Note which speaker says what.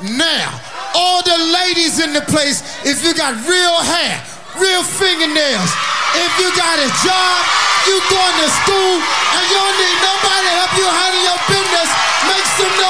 Speaker 1: Now, all the ladies in the place, if you got real hair, real fingernails, if you got a job, you going to school, and you don't need nobody to help you handle your business, make some